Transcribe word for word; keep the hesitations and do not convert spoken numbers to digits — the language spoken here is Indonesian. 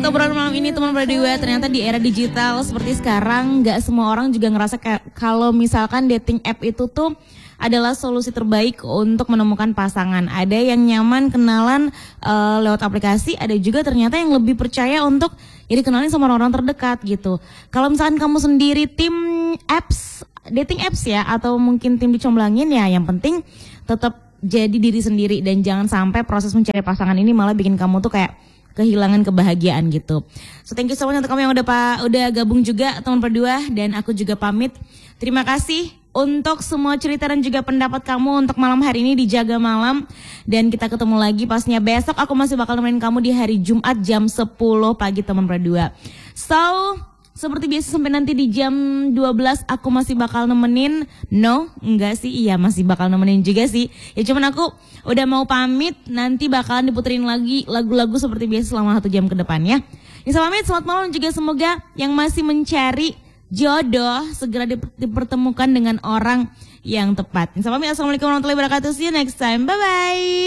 buat obrolan malam ini teman berdua. Ternyata di era digital seperti sekarang gak semua orang juga ngerasa kayak kalau misalkan dating app itu tuh adalah solusi terbaik untuk menemukan pasangan. Ada yang nyaman kenalan uh, lewat aplikasi, ada juga ternyata yang lebih percaya untuk ya dikenalin sama orang-orang terdekat gitu. Kalau misalkan kamu sendiri tim apps, dating apps ya, atau mungkin tim dicomblangin ya, yang penting tetap jadi diri sendiri dan jangan sampai proses mencari pasangan ini malah bikin kamu tuh kayak kehilangan kebahagiaan gitu. So thank you so much untuk kamu yang udah pa, udah gabung juga teman berdua, dan aku juga pamit. Terima kasih untuk semua cerita dan juga pendapat kamu untuk malam hari ini di Jaga Malam, dan kita ketemu lagi pastinya besok. Aku masih bakal nemenin kamu di hari Jumat jam sepuluh pagi teman berdua. So seperti biasa sampai nanti di jam dua belas aku masih bakal nemenin. No, enggak sih, iya masih bakal nemenin juga sih. Ya cuman aku udah mau pamit, nanti bakalan diputerin lagi lagu-lagu seperti biasa selama satu jam ke depan ya. Nisa pamit, selamat malam juga, semoga yang masih mencari jodoh segera dipertemukan dengan orang yang tepat. Nisa pamit, assalamualaikum warahmatullahi wabarakatuh. See you next time, bye bye.